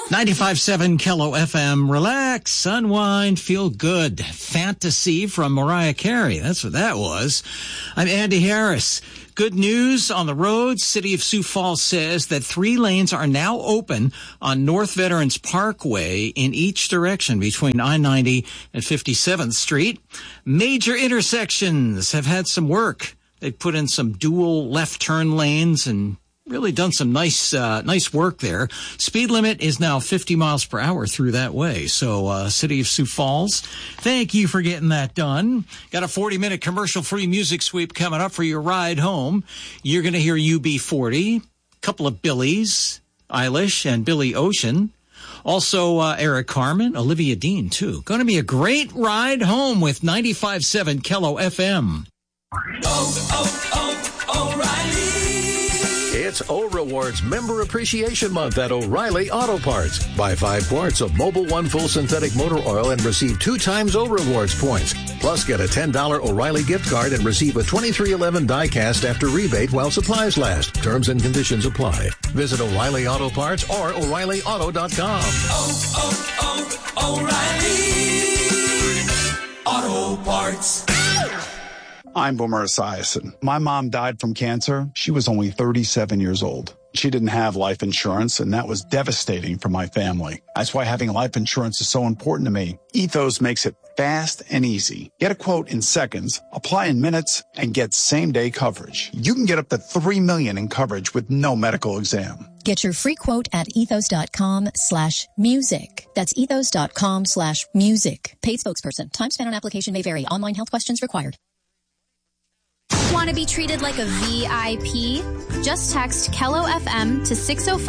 95.7 Kello FM. Relax, unwind, feel good. Fantasy from Mariah Carey. That's what that was. I'm Andy Harris. Good news on the road. City of Sioux Falls says that 3 lanes are now open on North Veterans Parkway in each direction between I-90 and 57th Street. Major intersections have had some work. They've put in some dual left turn lanes and really done some nice work there. Speed limit is now 50 miles per hour through that way. So, City of Sioux Falls, thank you for getting that done. Got a 40-minute commercial-free music sweep coming up for your ride home. You're going to hear UB40, a couple of Billies, Eilish and Billy Ocean. Also, Eric Carmen, Olivia Dean, too. Going to be a great ride home with 95.7 Kello FM. O'Reilly. It's O-Rewards Member Appreciation Month at O'Reilly Auto Parts. Buy 5 quarts of Mobil 1 Full Synthetic Motor Oil and receive 2 times O-Rewards points. Plus, get a $10 O'Reilly gift card and receive a 2311 die-cast after rebate while supplies last. Terms and conditions apply. Visit O'Reilly Auto Parts or O'ReillyAuto.com. O'Reilly Auto Parts. I'm Boomer Esiason. My mom died from cancer. She was only 37 years old. She didn't have life insurance, and that was devastating for my family. That's why having life insurance is so important to me. Ethos makes it fast and easy. Get a quote in seconds, apply in minutes, and get same-day coverage. You can get up to $3 million in coverage with no medical exam. Get your free quote at ethos.com/music. That's ethos.com/music. Paid spokesperson. Time spent on application may vary. Online health questions required. Want to be treated like a VIP? Just text Kello FM to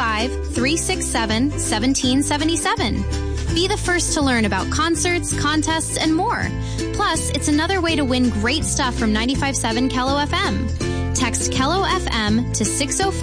605-367-1777. Be the first to learn about concerts, contests, and more. Plus, it's another way to win great stuff from 95.7 Kello FM. Text Kello FM to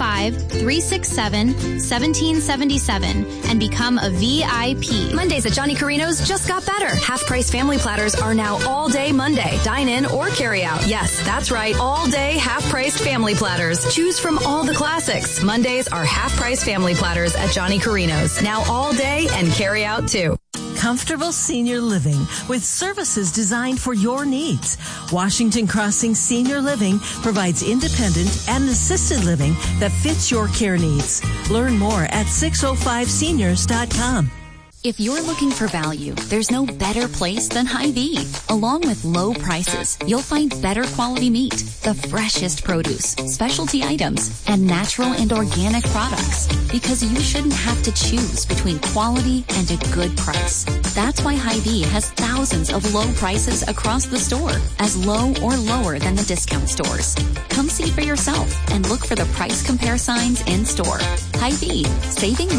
605-367-1777 and become a VIP. Mondays at Johnny Carino's just got better. Half-price family platters are now all day Monday. Dine in or carry out. Yes, that's right. All day half-priced family platters. Choose from all the classics. Mondays are half-price family platters at Johnny Carino's. Now all day and carry out too. Comfortable senior living with services designed for your needs. Washington Crossing Senior Living provides independent and assisted living that fits your care needs. Learn more at 605seniors.com. If you're looking for value, there's no better place than Hy-Vee. Along with low prices, you'll find better quality meat, the freshest produce, specialty items, and natural and organic products. Because you shouldn't have to choose between quality and a good price. That's why Hy-Vee has thousands of low prices across the store, as low or lower than the discount stores. Come see for yourself and look for the price compare signs in store. Hy-Vee, saving